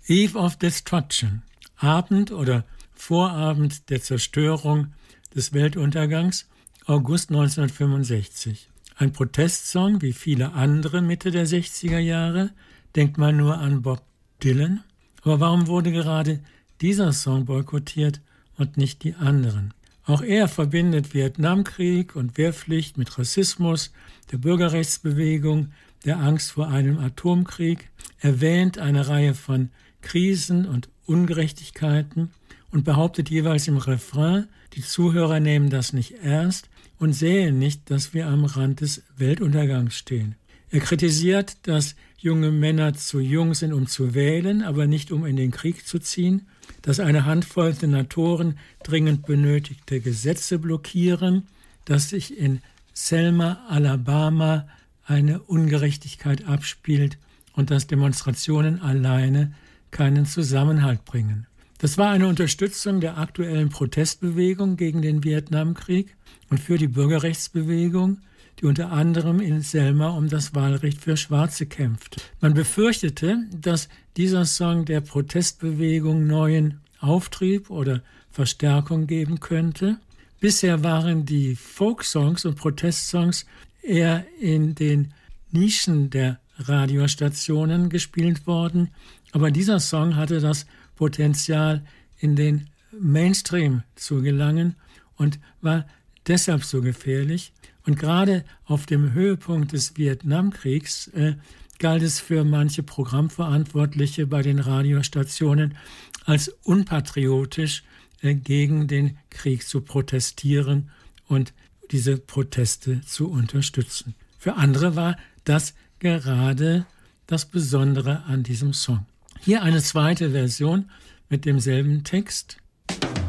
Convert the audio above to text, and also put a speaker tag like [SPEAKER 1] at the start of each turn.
[SPEAKER 1] Eve of Destruction, Abend oder Vorabend der Zerstörung des Weltuntergangs, August 1965. Ein Protestsong wie viele andere Mitte der 60er Jahre, denkt man nur an Bob Dylan. Aber warum wurde gerade dieser Song boykottiert und nicht die anderen? Auch er verbindet Vietnamkrieg und Wehrpflicht mit Rassismus, der Bürgerrechtsbewegung, der Angst vor einem Atomkrieg, erwähnt eine Reihe von Krisen und Ungerechtigkeiten und behauptet jeweils im Refrain, die Zuhörer nehmen das nicht ernst und sehen nicht, dass wir am Rand des Weltuntergangs stehen. Er kritisiert, dass junge Männer zu jung sind, um zu wählen, aber nicht um in den Krieg zu ziehen, dass eine Handvoll Senatoren dringend benötigte Gesetze blockieren, dass sich in Selma, Alabama, eine Ungerechtigkeit abspielt und dass Demonstrationen alleine keinen Zusammenhalt bringen. Das war eine Unterstützung der aktuellen Protestbewegung gegen den Vietnamkrieg und für die Bürgerrechtsbewegung, die unter anderem in Selma um das Wahlrecht für Schwarze kämpfte. Man befürchtete, dass dieser Song der Protestbewegung neuen Auftrieb oder Verstärkung geben könnte. Bisher waren die Folksongs und Protestsongs eher in den Nischen der Radiostationen gespielt worden, aber dieser Song hatte das Potenzial, in den Mainstream zu gelangen und war deshalb so gefährlich. Und gerade auf dem Höhepunkt des Vietnamkriegs galt es für manche Programmverantwortliche bei den Radiostationen als unpatriotisch, gegen den Krieg zu protestieren und diese Proteste zu unterstützen. Für andere war das gerade das Besondere an diesem Song. Hier eine zweite Version mit demselben Text.